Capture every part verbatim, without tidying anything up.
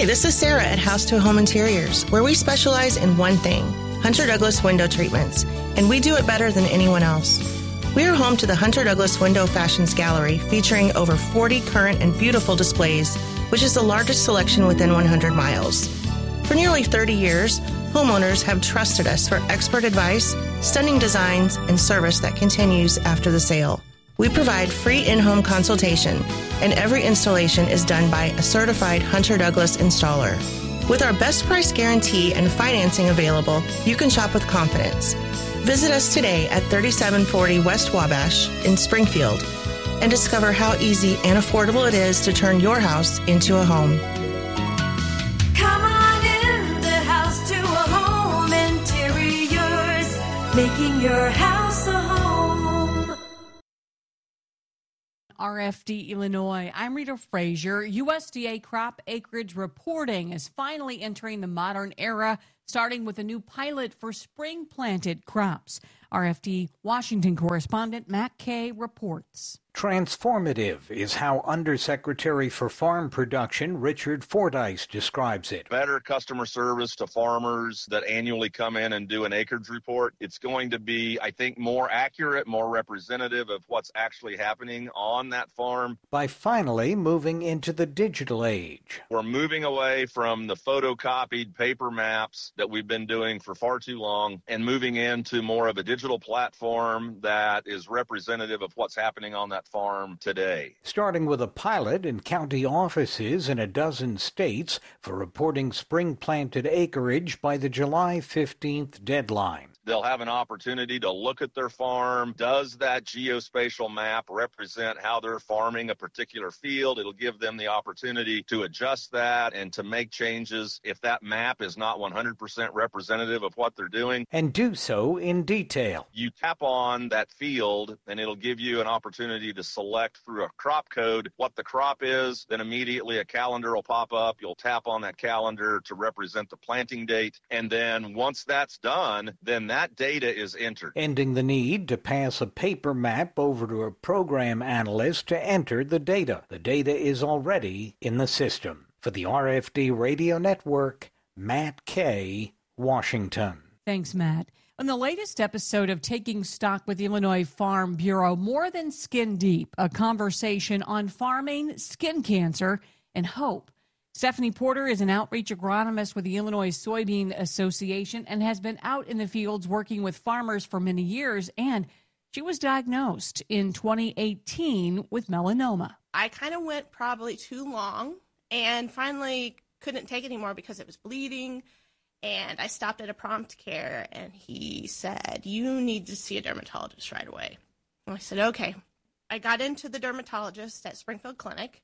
Hi, this is Sarah at House to Home Interiors, where we specialize in one thing, Hunter Douglas window treatments, and we do it better than anyone else. We are home to the Hunter Douglas Window Fashions Gallery, featuring over forty current and beautiful displays, which is the largest selection within one hundred miles. For nearly thirty years, homeowners have trusted us for expert advice, stunning designs, and service that continues after the sale. We provide free in-home consultation, and every installation is done by a certified Hunter Douglas installer. With our best price guarantee and financing available, you can shop with confidence. Visit us today at thirty-seven forty West Wabash in Springfield and discover how easy and affordable it is to turn your house into a home. Come on in the House to a Home Interiors, making your house a home. R F D Illinois. I'm Rita Frazier. U S D A crop acreage reporting is finally entering the modern era, starting with a new pilot for spring planted crops. R F D Washington correspondent Matt Kay reports. Transformative is how Undersecretary for Farm Production Richard Fordyce describes it. Better customer service to farmers that annually come in and do an acreage report. It's going to be, I think, more accurate, more representative of what's actually happening on that farm. By finally moving into the digital age. We're moving away from the photocopied paper maps that we've been doing for far too long and moving into more of a digital platform that is representative of what's happening on that farm today. Starting with a pilot in county offices in a dozen states for reporting spring planted acreage by the July fifteenth deadline. They'll have an opportunity to look at their farm. Does that geospatial map represent how they're farming a particular field? It'll give them the opportunity to adjust that and to make changes if that map is not one hundred percent representative of what they're doing. And do so in detail. You tap on that field and it'll give you an opportunity to select through a crop code what the crop is. Then immediately a calendar will pop up. You'll tap on that calendar to represent the planting date. And then once that's done, then that data is entered. Ending the need to pass a paper map over to a program analyst to enter the data. The data is already in the system. For the R F D Radio Network, Matt Kay, Washington. Thanks, Matt. On the latest episode of Taking Stock with the Illinois Farm Bureau, More Than Skin Deep, a conversation on farming, skin cancer, and hope. Stephanie Porter is an outreach agronomist with the Illinois Soybean Association and has been out in the fields working with farmers for many years, and she was diagnosed in twenty eighteen with melanoma. I kind of went probably too long and finally couldn't take it anymore because it was bleeding, and I stopped at a prompt care, and he said, you need to see a dermatologist right away. And I said, okay. I got into the dermatologist at Springfield Clinic,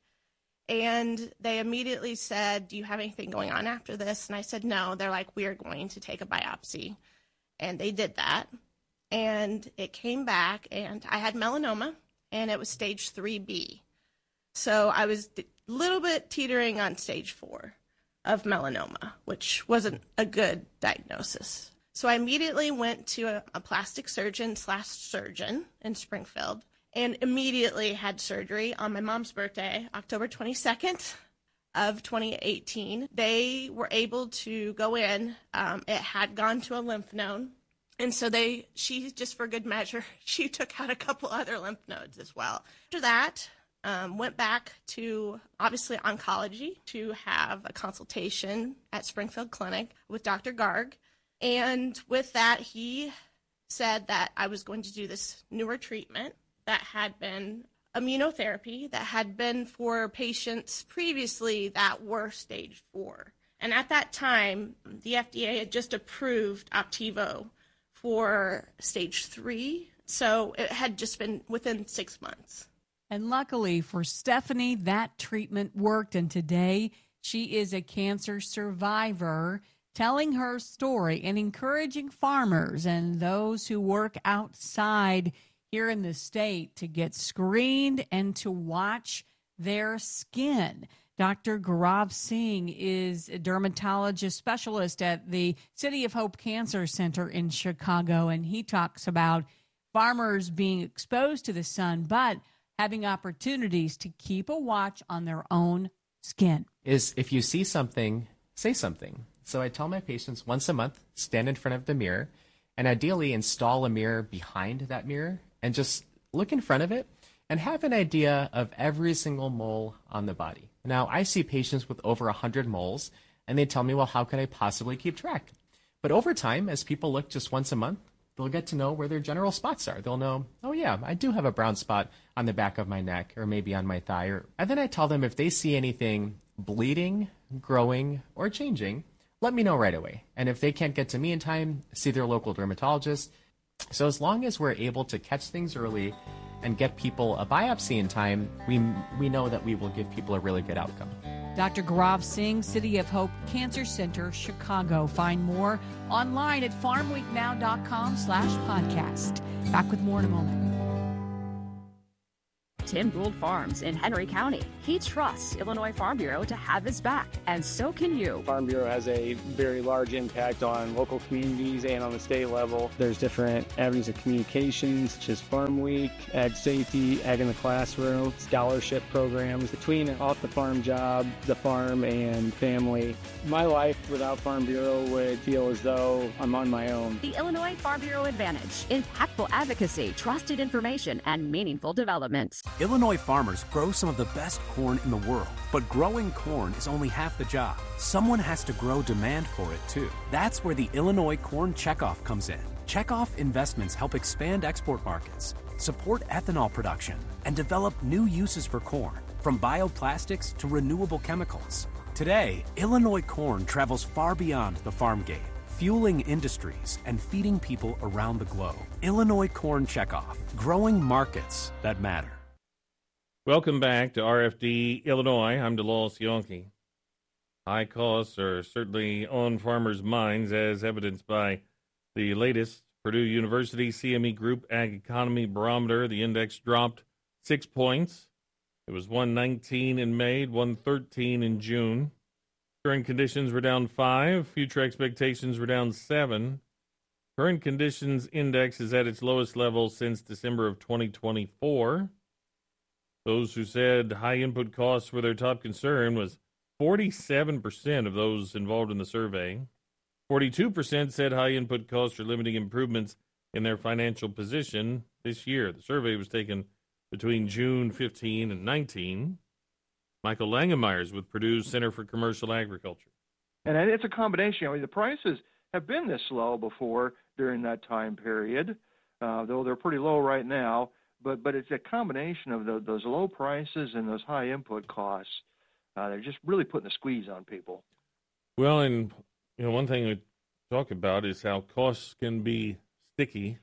and they immediately said, do you have anything going on after this? And I said, no. They're like, we are going to take a biopsy. And they did that. And it came back, and I had melanoma, and it was stage three B. So I was a little bit teetering on stage four of melanoma, which wasn't a good diagnosis. So I immediately went to a, a plastic surgeon slash surgeon in Springfield, and immediately had surgery on my mom's birthday, October twenty-second of twenty eighteen. They were able to go in. Um, it had gone to a lymph node. And so they, she, just for good measure, she took out a couple other lymph nodes as well. After that, um, went back to, obviously, oncology to have a consultation at Springfield Clinic with Doctor Garg. And with that, he said that I was going to do this newer treatment that had been immunotherapy that had been for patients previously that were stage four. And at that time, the F D A had just approved Optivo for stage three. So it had just been within six months. And luckily for Stephanie, that treatment worked. And today she is a cancer survivor, telling her story and encouraging farmers and those who work outside here in the state to get screened and to watch their skin. Doctor Gaurav Singh is a dermatologist specialist at the City of Hope Cancer Center in Chicago, and he talks about farmers being exposed to the sun, but having opportunities to keep a watch on their own skin. is if you see something, say something. So I tell my patients once a month, stand in front of the mirror, and ideally install a mirror behind that mirror and just look in front of it and have an idea of every single mole on the body. Now, I see patients with over one hundred moles, and they tell me, well, how could I possibly keep track? But over time, as people look just once a month, they'll get to know where their general spots are. They'll know, oh yeah, I do have a brown spot on the back of my neck or maybe on my thigh. Or, and then I tell them if they see anything bleeding, growing, or changing, let me know right away. And if they can't get to me in time, see their local dermatologist. So as long as we're able to catch things early and get people a biopsy in time, we we know that we will give people a really good outcome. Doctor Gaurav Singh, City of Hope Cancer Center, Chicago. Find more online at farmweeknow.com slash podcast. Back with more in a moment. Tim Gould Farms in Henry County. He trusts Illinois Farm Bureau to have his back, and so can you. Farm Bureau has a very large impact on local communities and on the state level. There's different avenues of communications, such as Farm Week, Ag Safety, Ag in the Classroom, scholarship programs. Between off the farm job, the farm, and family, my life without Farm Bureau would feel as though I'm on my own. The Illinois Farm Bureau Advantage. Impactful advocacy, trusted information, and meaningful development. Illinois farmers grow some of the best corn in the world, but growing corn is only half the job. Someone has to grow demand for it too. That's where the Illinois Corn Checkoff comes in. Checkoff investments help expand export markets, support ethanol production, and develop new uses for corn, from bioplastics to renewable chemicals. Today, Illinois corn travels far beyond the farm gate, fueling industries and feeding people around the globe. Illinois Corn Checkoff, growing markets that matter. Welcome back to R F D Illinois. I'm DeLawes Yonke. High costs are certainly on farmers' minds, as evidenced by the latest Purdue University C M E Group Ag Economy Barometer. The index dropped six points. It was one nineteen in May, one thirteen in June. Current conditions were down five. Future expectations were down seven. Current conditions index is at its lowest level since December of twenty twenty-four. Those who said high input costs were their top concern was forty-seven percent of those involved in the survey. forty-two percent said high input costs are limiting improvements in their financial position this year. The survey was taken between June fifteenth and nineteenth. Michael Langemeyers with Purdue Center for Commercial Agriculture. And it's a combination. I mean, the prices have been this low before during that time period, uh, though they're pretty low right now. But but it's a combination of the, those low prices and those high input costs. Uh, they're just really putting a squeeze on people. Well, and you know, one thing we talk about is how costs can be sticky.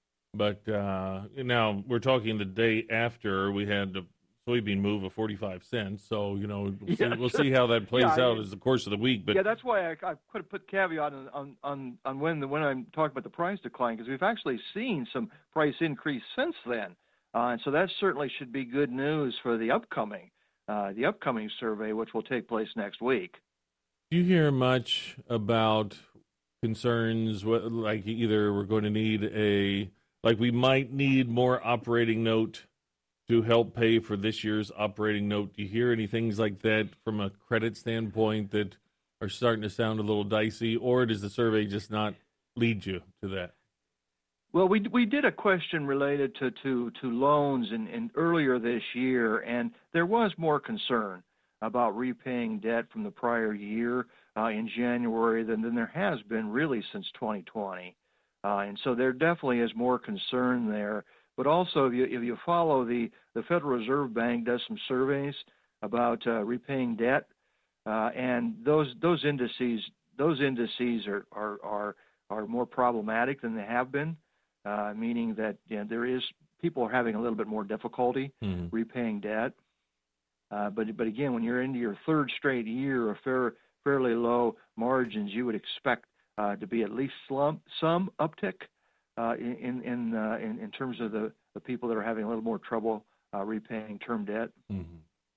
But uh, now we're talking the day after we had the soybean move of forty-five cents. So, you know, we'll, yeah, see, we'll see how that plays yeah, out I, as the course of the week. But yeah, that's why I, I put put caveat on on, on, on when the, when I'm talking about the price decline, because we've actually seen some price increase since then. Uh, and so that certainly should be good news for the upcoming uh, the upcoming survey, which will take place next week. Do you hear much about concerns like either we're going to need a like we might need more operating note to help pay for this year's operating note? Do you hear any things like that from a credit standpoint that are starting to sound a little dicey, or does the survey just not lead you to that? Well, we we did a question related to to, to loans in, in earlier this year, and there was more concern about repaying debt from the prior year uh, in January than, than there has been really since twenty twenty. Uh, and so there definitely is more concern there. But also, if you, if you follow the, the Federal Reserve Bank does some surveys about uh, repaying debt, uh, and those those indices those indices are are are, are more problematic than they have been. Uh, meaning that you know, there is people are having a little bit more difficulty mm-hmm. repaying debt. Uh, but but again, when you're into your third straight year of fair, fairly low margins, you would expect uh, to be at least slump, some uptick uh, in in, uh, in in terms of the, the people that are having a little more trouble uh, repaying term debt. Mm-hmm.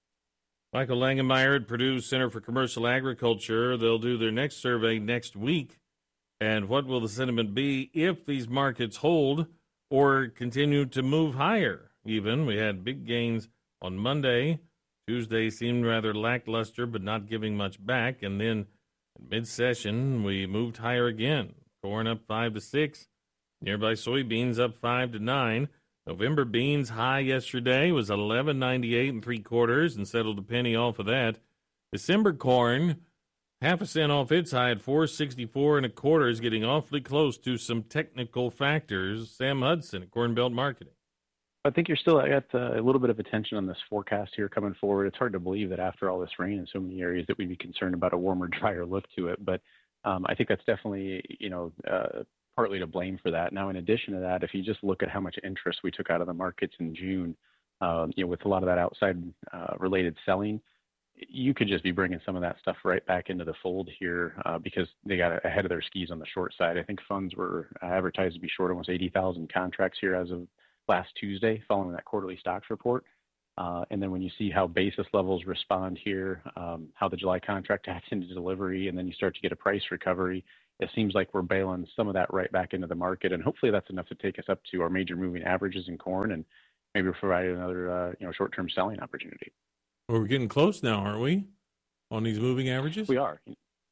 Michael Langemeier at Purdue Center for Commercial Agriculture. They'll do their next survey next week. And what will the sentiment be if these markets hold or continue to move higher? Even we had big gains on Monday. Tuesday seemed rather lackluster, but not giving much back. And then at mid-session, we moved higher again. Corn up five to six. Nearby soybeans up five to nine. November beans high yesterday was eleven ninety-eight and three quarters and settled a penny off of that. December corn, half a cent off its high at four sixty-four and a quarter, is getting awfully close to some technical factors. Sam Hudson at Corn Belt Marketing. I think you're still at uh, a little bit of attention on this forecast here coming forward. It's hard to believe that after all this rain in so many areas that we'd be concerned about a warmer, drier look to it. But um, I think that's definitely, you know, uh, partly to blame for that. Now, in addition to that, if you just look at how much interest we took out of the markets in June, um, you know, with a lot of that outside uh, related selling, you could just be bringing some of that stuff right back into the fold here uh, because they got ahead of their skis on the short side. I think funds were advertised to be short almost eighty thousand contracts here as of last Tuesday following that quarterly stocks report. Uh, and then when you see how basis levels respond here, um, how the July contract acts into delivery, and then you start to get a price recovery, it seems like we're bailing some of that right back into the market. And hopefully that's enough to take us up to our major moving averages in corn and maybe provide another uh, you know, short-term selling opportunity. Well, we're getting close now, aren't we, on these moving averages? We are.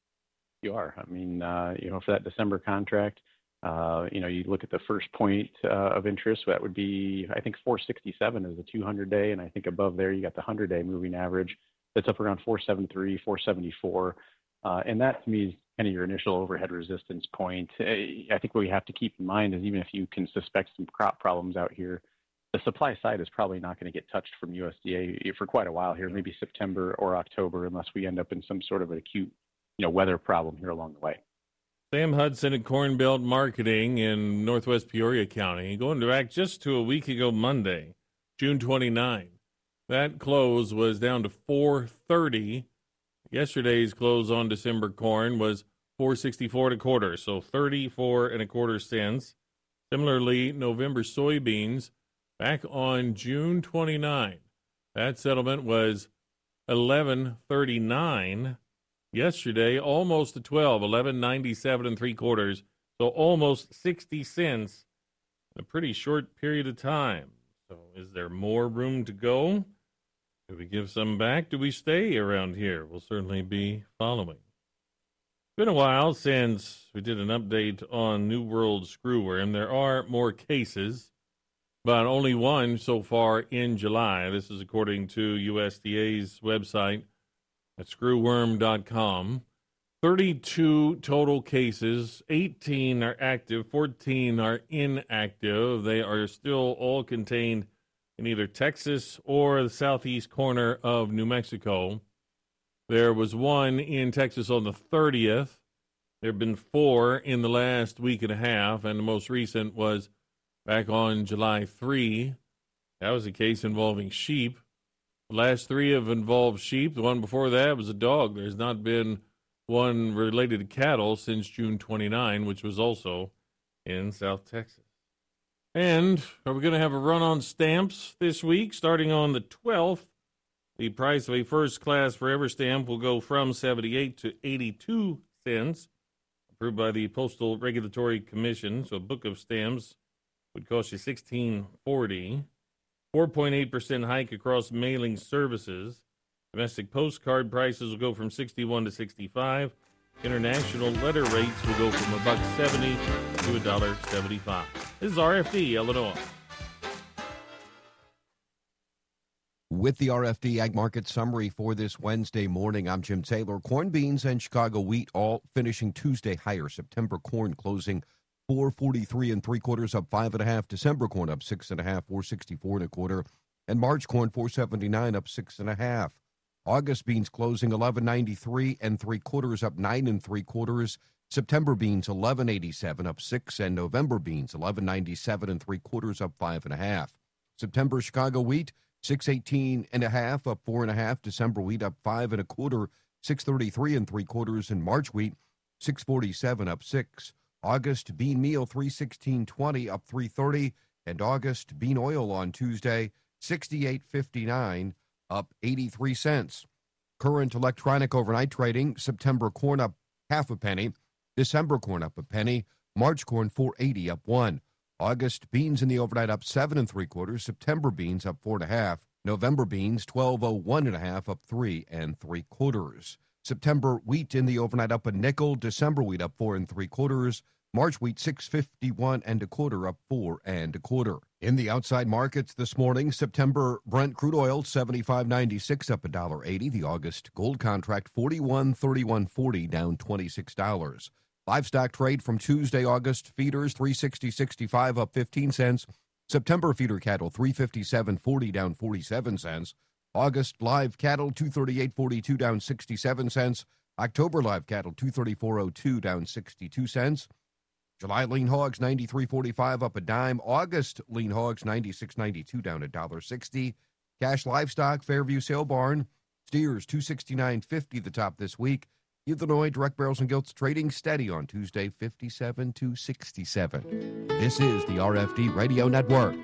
You are. I mean, uh, you know, for that December contract, Uh, you know, you look at the first point uh, of interest, that would be, I think, four sixty-seven is the two hundred day, and I think above there you got the one hundred day moving average that's up around four seventy-three, four seventy-four, uh, and that to me is kind of your initial overhead resistance point. I think what we have to keep in mind is even if you can suspect some crop problems out here, the supply side is probably not going to get touched from U S D A for quite a while here, maybe September or October, unless we end up in some sort of an acute, you know, weather problem here along the way. Sam Hudson at Corn Belt Marketing in Northwest Peoria County. Going back just to a week ago Monday, June twenty-ninth. That close was down to four thirty. Yesterday's close on December corn was four sixty-four and a quarter, so thirty-four and a quarter cents. Similarly, November soybeans back on June twenty-ninth. That settlement was eleven thirty-nine. Yesterday, almost to twelve, eleven ninety-seven and three quarters, so almost sixty cents in a pretty short period of time. So is there more room to go? Do we give some back? Do we stay around here? We'll certainly be following. It's been a while since we did an update on New World screwworm. There are more cases, but only one so far in July. This is according to U S D A's website at screwworm dot com. thirty-two total cases, eighteen are active, fourteen are inactive. They are still all contained in either Texas or the southeast corner of New Mexico. There was one in Texas on the thirtieth. There have been four in the last week and a half, and the most recent was back on July third. That was a case involving sheep. The last three have involved sheep. The one before that was a dog. There's not been one related to cattle since June twenty-ninth, which was also in South Texas. And are we going to have a run on stamps this week? Starting on the twelfth, the price of a first-class Forever stamp will go from seventy-eight to eighty-two cents, approved by the Postal Regulatory Commission. So a book of stamps would cost you sixteen forty. four point eight percent hike across mailing services. Domestic postcard prices will go from sixty-one to sixty-five. International letter rates will go from a buck seventy to a dollar seventy-five. This is R F D Illinois. With the R F D Ag Market Summary for this Wednesday morning, I'm Jim Taylor. Corn, beans, and Chicago wheat all finishing Tuesday higher. September corn closing four forty-three and three quarters, up five and a half. December corn up six and a half, four sixty-four and a quarter. And March corn four seventy-nine, up six and a half. August beans closing eleven ninety-three and three quarters, up nine and three quarters. September beans eleven eighty-seven, up six, and November beans eleven ninety-seven and three quarters, up five and a half. September Chicago wheat six eighteen and a half, up four and a half. December wheat up five and a quarter, six thirty-three and three quarters. And March wheat six forty-seven, up six. August bean meal three sixteen twenty, up three thirty, and August bean oil on Tuesday sixty-eight fifty-nine, up eighty-three cents. Current electronic overnight trading: September corn up half a penny, December corn up a penny, March corn four eighty, up one. August beans in the overnight up seven and three quarters, September beans up four and a half, November beans, twelve oh one and a half, up three and three quarters. September wheat in the overnight up a nickel. December wheat up four and three quarters. March wheat six fifty-one and a quarter, up four and a quarter. In the outside markets this morning, September Brent crude oil seventy-five ninety-six, up one dollar eighty. The August gold contract forty-one thirty-one forty, down twenty-six dollars. Livestock trade from Tuesday, August feeders three sixty sixty-five, up fifteen cents. September feeder cattle three fifty-seven forty, down forty-seven cents. August live cattle two thirty-eight forty-two, down sixty-seven cents. October live cattle two thirty-four oh two, down sixty-two cents. July lean hogs ninety-three forty-five, up a dime. August lean hogs ninety-six ninety-two, down one dollar sixty. Cash livestock Fairview Sale Barn steers two sixty-nine fifty, the top this week. Illinois direct barrels and gilts trading steady on Tuesday, fifty-seven to sixty-seven. This is the R F D Radio Network.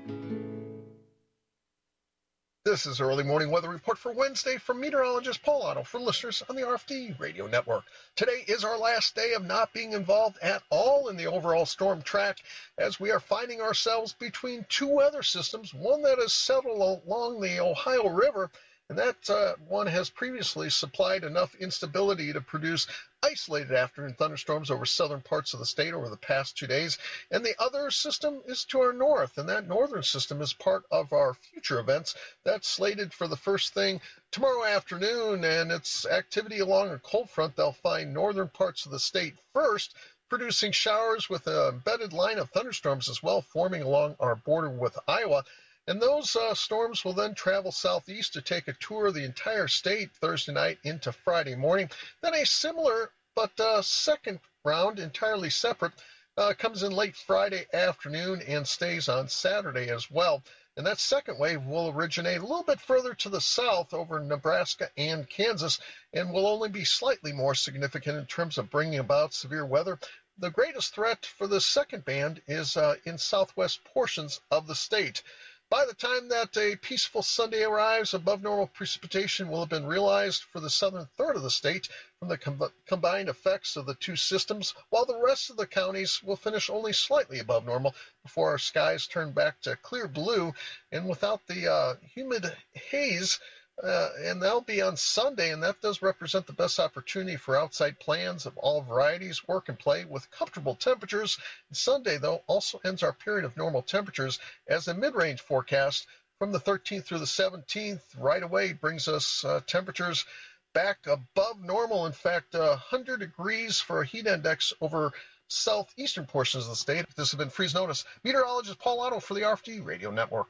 This is early morning weather report for Wednesday from meteorologist Paul Otto for listeners on the R F D Radio Network. Today is our last day of not being involved at all in the overall storm track, as we are finding ourselves between two weather systems, one that has settled along the Ohio River, and that uh, one has previously supplied enough instability to produce isolated afternoon thunderstorms over southern parts of the state over the past two days. And the other system is to our north, and that northern system is part of our future events. That's slated for the first thing tomorrow afternoon, and its activity along a cold front, they'll find northern parts of the state first, producing showers with an embedded line of thunderstorms as well, forming along our border with Iowa. And those uh, storms will then travel southeast to take a tour of the entire state Thursday night into Friday morning. Then a similar but uh, second round, entirely separate, uh, comes in late Friday afternoon and stays on Saturday as well. And that second wave will originate a little bit further to the south over Nebraska and Kansas, and will only be slightly more significant in terms of bringing about severe weather. The greatest threat for the second band is uh, in southwest portions of the state. By the time that a peaceful Sunday arrives, above normal precipitation will have been realized for the southern third of the state from the com- combined effects of the two systems, while the rest of the counties will finish only slightly above normal before our skies turn back to clear blue and without the uh, humid haze. Uh, and that'll be on Sunday, and that does represent the best opportunity for outside plans of all varieties, work and play with comfortable temperatures. And Sunday, though, also ends our period of normal temperatures, as a mid-range forecast from the thirteenth through the seventeenth right away brings us uh, temperatures back above normal. In fact, uh, one hundred degrees for a heat index over southeastern portions of the state. This has been Freeze Notice. Meteorologist Paul Otto for the R F D Radio Network.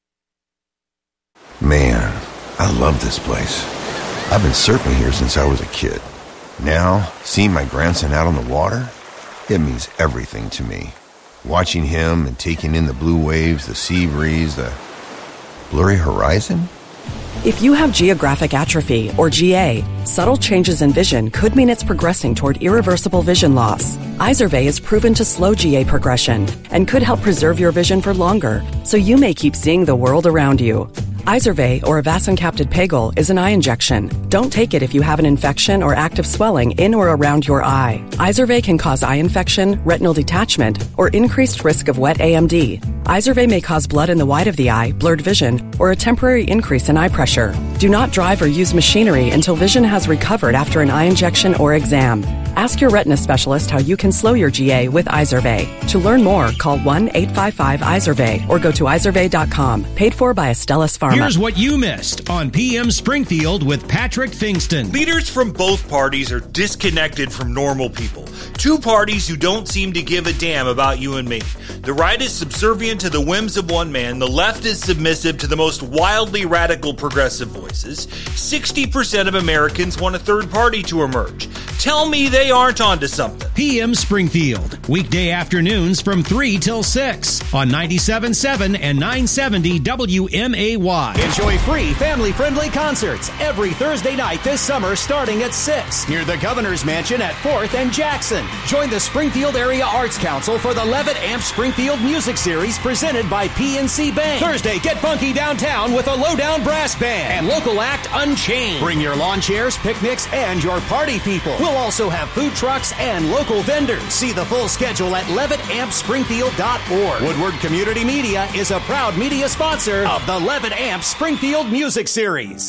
Man, I love this place. I've been surfing here since I was a kid. Now, seeing my grandson out on the water, it means everything to me. Watching him and taking in the blue waves, the sea breeze, the blurry horizon. If you have geographic atrophy, or G A, subtle changes in vision could mean it's progressing toward irreversible vision loss. Izervay is proven to slow G A progression and could help preserve your vision for longer, so you may keep seeing the world around you. Izervay, or avacincaptad pegol, is an eye injection. Don't take it if you have an infection or active swelling in or around your eye. Izervay can cause eye infection, retinal detachment, or increased risk of wet A M D. Izervay may cause blood in the white of the eye, blurred vision, or a temporary increase in eye pressure. Do not drive or use machinery until vision has recovered after an eye injection or exam. Ask your retina specialist how you can slow your G A with Izervay. To learn more, call one eight five five Izervay or go to izervay dot com. Paid for by Astellas Pharma. Here's what you missed on P M Springfield with Patrick Fingston. Leaders from both parties are disconnected from normal people. Two parties who don't seem to give a damn about you and me. The right is subservient to the whims of one man. The left is submissive to the most wildly radical progressive voices. sixty percent of Americans want a third party to emerge. Tell me they aren't onto something. P M Springfield, weekday afternoons from three till six on ninety-seven point seven and nine seventy W M A Y. Enjoy free family-friendly concerts every Thursday night this summer starting at six near the Governor's Mansion at fourth and Jackson. Join the Springfield Area Arts Council for the Levitt Amp Springfield Music Series presented by P N C Bank. Thursday, get funky downtown with a Lowdown Brass Band and local act Unchained. Bring your lawn chairs, picnics, and your party people. We'll also have food trucks and local local vendors. See the full schedule at levitt amp springfield dot org. Woodward Community Media is a proud media sponsor of the Levitt Amp Springfield Music Series.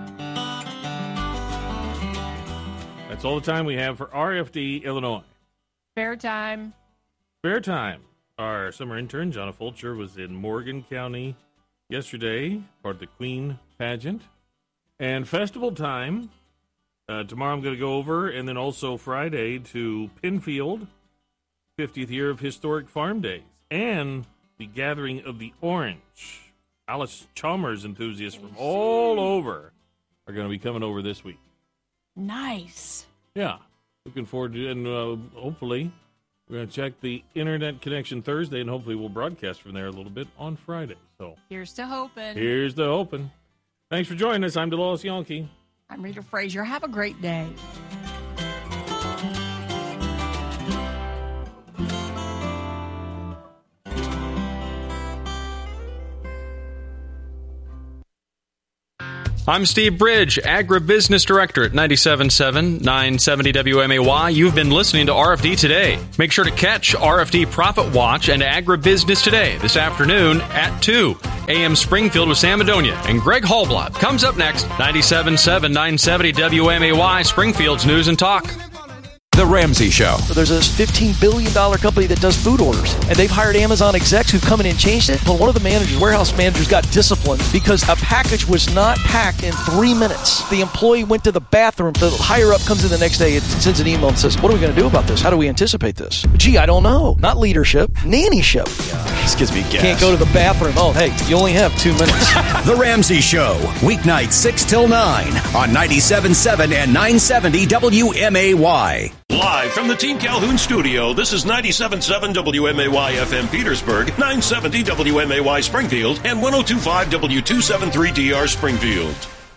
That's all the time we have for R F D Illinois. Fair time. Fair time. Our summer intern, Jonna Fulcher, was in Morgan County yesterday, part of the Queen pageant. And festival time, uh, tomorrow I'm going to go over, and then also Friday to Penfield, fiftieth year of Historic Farm Days, and the Gathering of the Orange. Alice Chalmers enthusiasts from all over are going to be coming over this week. Nice. Yeah, looking forward to it, and uh, hopefully we're going to check the internet connection Thursday, and hopefully we'll broadcast from there a little bit on Friday. So here's to hoping. Here's to hoping. Thanks for joining us. I'm Delois Yonke. I'm Rita Frazier. Have a great day. I'm Steve Bridge, Agribusiness Director at ninety-seven point seven, nine seventy W M A Y. You've been listening to R F D Today. Make sure to catch R F D Profit Watch and Agribusiness Today this afternoon at two. A M Springfield with Sam Madonia and Greg Hallblatt comes up next. ninety-seven point seven, nine seventy W M A Y, Springfield's News and Talk. The Ramsey Show. There's a fifteen billion dollars company that does food orders, and they've hired Amazon execs who've come in and changed it. Well, one of the managers, warehouse managers, got disciplined because a package was not packed in three minutes. The employee went to the bathroom. The higher-up comes in the next day and sends an email and says, what are we going to do about this? How do we anticipate this? Gee, I don't know. Not leadership, nannyship. Yeah, this gives me gas. Can't go to the bathroom. Oh, hey, you only have two minutes. The Ramsey Show, weeknights six till nine on ninety-seven point seven and nine seventy W M A Y. Live from the Team Calhoun studio, this is ninety-seven point seven W M A Y F M Petersburg, nine seventy W M A Y Springfield, and one oh two point five W two seventy-three D R Springfield.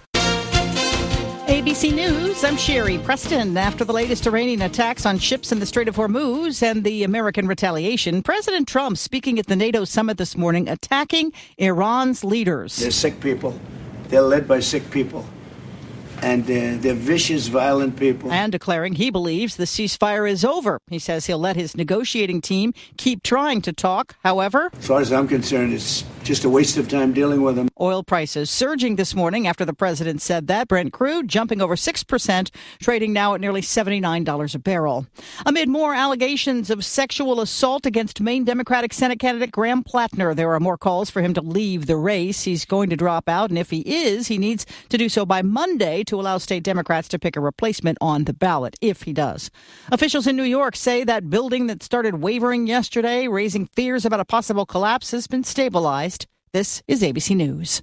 A B C News, I'm Sherry Preston. After the latest Iranian attacks on ships in the Strait of Hormuz and the American retaliation, President Trump speaking at the NATO summit this morning, attacking Iran's leaders. They're sick people. They're led by sick people. And uh, they're vicious, violent people. And declaring he believes the ceasefire is over. He says he'll let his negotiating team keep trying to talk. However, as far as I'm concerned, it's just a waste of time dealing with them. Oil prices surging this morning after the president said that. Brent crude jumping over six percent, trading now at nearly seventy-nine dollars a barrel. Amid more allegations of sexual assault against Maine Democratic Senate candidate Graham Plattner, there are more calls for him to leave the race. He's going to drop out, and if he is, he needs to do so by Monday to allow state Democrats to pick a replacement on the ballot, if he does. Officials in New York say that building that started wavering yesterday, raising fears about a possible collapse, has been stabilized. This is A B C News.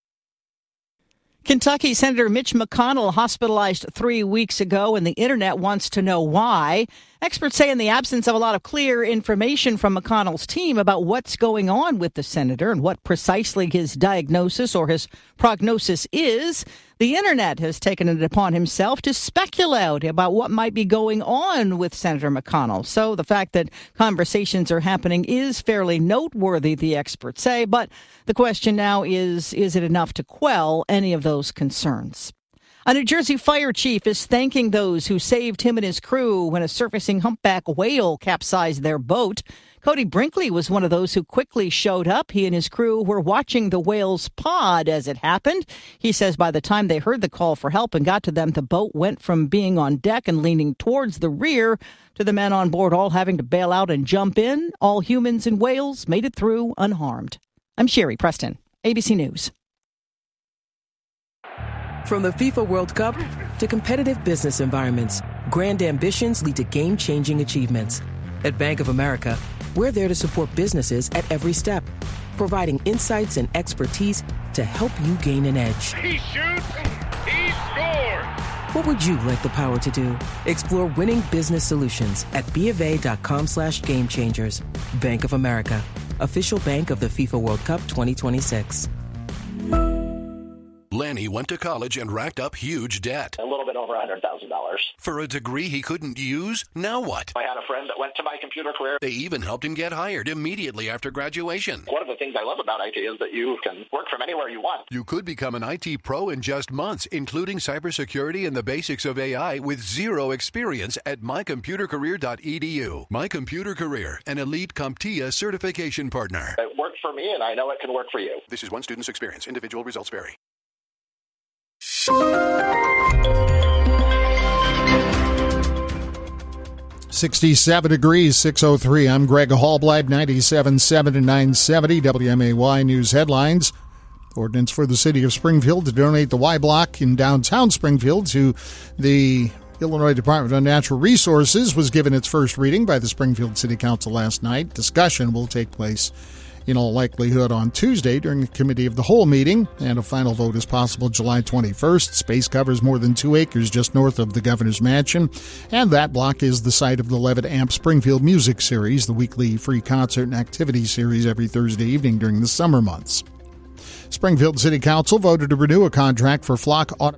Kentucky Senator Mitch McConnell hospitalized three weeks ago, and the internet wants to know why. Experts say in the absence of a lot of clear information from McConnell's team about what's going on with the senator and what precisely his diagnosis or his prognosis is, the internet has taken it upon himself to speculate about what might be going on with Senator McConnell. So the fact that conversations are happening is fairly noteworthy, the experts say. But the question now is, is it enough to quell any of those concerns? A New Jersey fire chief is thanking those who saved him and his crew when a surfacing humpback whale capsized their boat. Cody Brinkley was one of those who quickly showed up. He and his crew were watching the whale's pod as it happened. He says by the time they heard the call for help and got to them, the boat went from being on deck and leaning towards the rear to the men on board all having to bail out and jump in. All humans and whales made it through unharmed. I'm Sherry Preston, A B C News. From the FIFA World Cup to competitive business environments, grand ambitions lead to game-changing achievements. At Bank of America, we're there to support businesses at every step, providing insights and expertise to help you gain an edge. He shoots, he scores! What would you like the power to do? Explore winning business solutions at BofA.com slash game changers. Bank of America, official bank of the FIFA World Cup twenty twenty-six. Lanny went to college and racked up huge debt. A little bit over one hundred thousand dollars. For a degree he couldn't use? Now what? I had a friend that went to my computer career. They even helped him get hired immediately after graduation. One of the things I love about I T is that you can work from anywhere you want. You could become an I T pro in just months, including cybersecurity and the basics of A I with zero experience at my computer career dot e d u. My Computer Career, an elite CompTIA certification partner. It worked for me, and I know it can work for you. This is one student's experience. Individual results vary. sixty-seven degrees, six oh three. I'm Greg Hallblad, ninety-seven point seven and nine seventy W M A Y News Headlines. Ordinance for the city of Springfield to donate the Y Block in downtown Springfield to the Illinois Department of Natural Resources was given its first reading by the Springfield City Council last night. Discussion will take place in all likelihood on Tuesday during the Committee of the Whole meeting, and a final vote is possible July twenty-first. Space covers more than two acres just north of the governor's mansion, and that block is the site of the Levitt Amp Springfield Music Series, the weekly free concert and activity series every Thursday evening during the summer months. Springfield City Council voted to renew a contract for Flock Auto.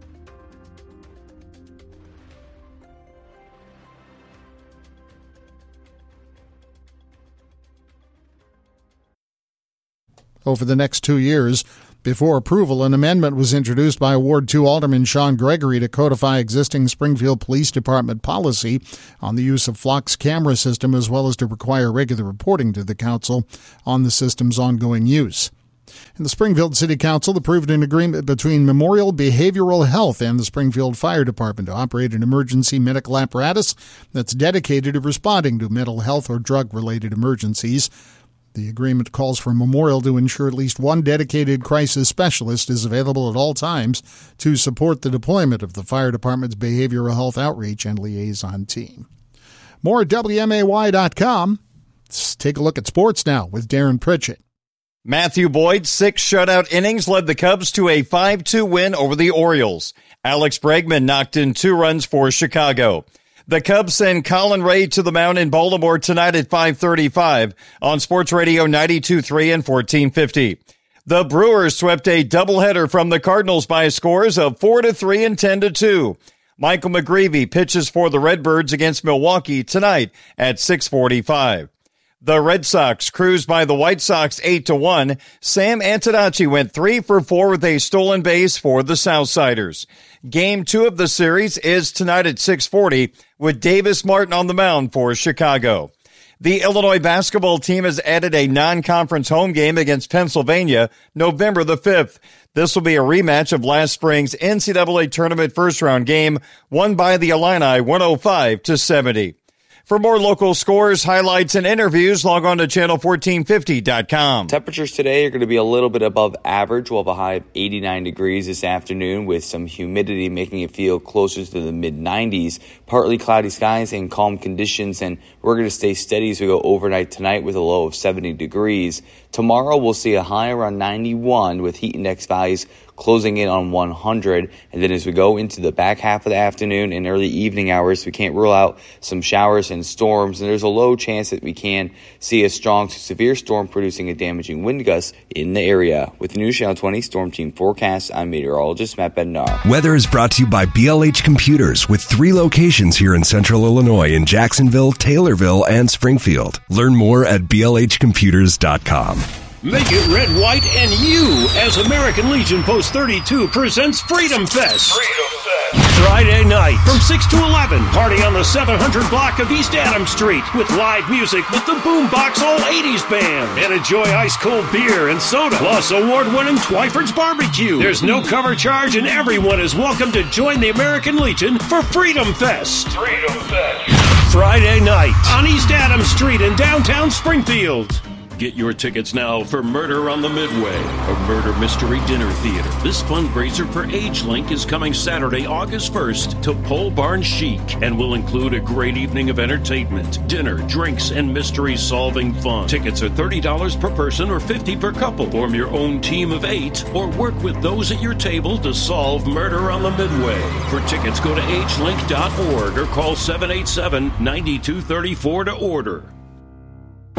Over the next two years. Before approval, an amendment was introduced by Ward two Alderman Sean Gregory to codify existing Springfield Police Department policy on the use of Flock's camera system, as well as to require regular reporting to the council on the system's ongoing use. And the Springfield City Council approved an agreement between Memorial Behavioral Health and the Springfield Fire Department to operate an emergency medical apparatus that's dedicated to responding to mental health or drug-related emergencies. The agreement calls for Memorial to ensure at least one dedicated crisis specialist is available at all times to support the deployment of the fire department's behavioral health outreach and liaison team. More at W M A Y dot com. Let's take a look at sports now with Darren Pritchett. Matthew Boyd, six shutout innings, led the Cubs to a five two win over the Orioles. Alex Bregman knocked in two runs for Chicago. The Cubs send Colin Ray to the mound in Baltimore tonight at five thirty-five on Sports Radio ninety-two point three and fourteen fifty. The Brewers swept a doubleheader from the Cardinals by scores of four to three and ten to two. Michael McGreevy pitches for the Redbirds against Milwaukee tonight at six forty-five. The Red Sox cruised by the White Sox eight to one. Sam Antonacci went three for four with a stolen base for the Southsiders. Game two of the series is tonight at six forty with Davis Martin on the mound for Chicago. The Illinois basketball team has added a non-conference home game against Pennsylvania November the fifth. This will be a rematch of last spring's N C double A tournament first-round game won by the Illini one oh five to seventy. For more local scores, highlights, and interviews, log on to channel fourteen fifty dot com. Temperatures today are going to be a little bit above average. We'll have a high of eighty-nine degrees this afternoon with some humidity making it feel closer to the mid nineties. Partly cloudy skies and calm conditions, and we're going to stay steady as we go overnight tonight with a low of seventy degrees. Tomorrow we'll see a high around ninety-one with heat index values closing in on one hundred. And then as we go into the back half of the afternoon and early evening hours, we can't rule out some showers and storms. And there's a low chance that we can see a strong to severe storm producing a damaging wind gust in the area. With the News Channel twenty Storm Team Forecast, I'm meteorologist Matt Bednar. Weather is brought to you by B L H Computers with three locations here in Central Illinois in Jacksonville, Taylorville, and Springfield. Learn more at B L H computers dot com. Make it red, white, and you as American Legion Post thirty-two presents Freedom Fest. Freedom Fest. Friday night from six to eleven. Party on the seven hundred block of East Adams Street with live music with the Boombox All eighties Band. And enjoy ice-cold beer and soda. Plus award-winning Twyford's Barbecue. There's no cover charge and everyone is welcome to join the American Legion for Freedom Fest. Freedom Fest. Friday night on East Adams Street in downtown Springfield. Get your tickets now for Murder on the Midway, a murder mystery dinner theater. This fundraiser for AgeLink is coming Saturday, August first to Pole Barn Chic and will include a great evening of entertainment, dinner, drinks, and mystery-solving fun. Tickets are thirty dollars per person or fifty dollars per couple. Form your own team of eight or work with those at your table to solve Murder on the Midway. For tickets, go to age link dot org or call seven eight seven, nine two three four to order.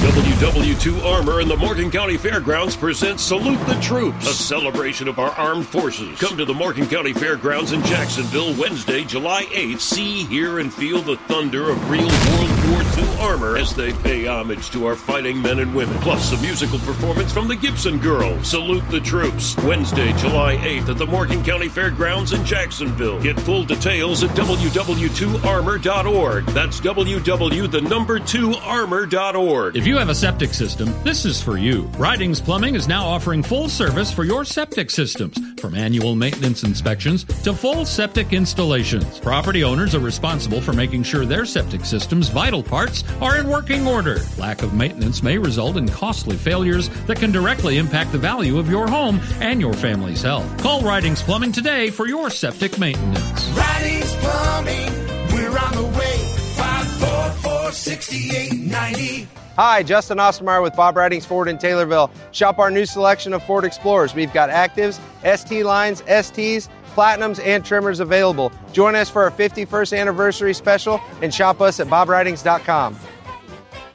W W two Armor and the Morgan County Fairgrounds presents Salute the Troops, a celebration of our armed forces. Come to the Morgan County Fairgrounds in Jacksonville Wednesday, July eighth. See, hear, and feel the thunder of real World War two armor as they pay homage to our fighting men and women. Plus, a musical performance from the Gibson Girls. Salute the Troops, Wednesday, July eighth at the Morgan County Fairgrounds in Jacksonville. Get full details at W W two armor dot org. That's W W the number two armor dot org. If you have a septic system, this is for you. Ridings Plumbing is now offering full service for your septic systems, from annual maintenance inspections to full septic installations. Property owners are responsible for making sure their septic system's vital parts are in working order. Lack of maintenance may result in costly failures that can directly impact the value of your home and your family's health. Call Ridings Plumbing today for your septic maintenance. Ridings Plumbing, we're on the way. five four four, six eight nine zero. Hi, Justin Ostermeyer with Bob Ridings Ford in Taylorville. Shop our new selection of Ford Explorers. We've got Actives, S T lines, S Ts, Platinums, and Trimmers available. Join us for our fifty-first anniversary special and shop us at bob ridings dot com.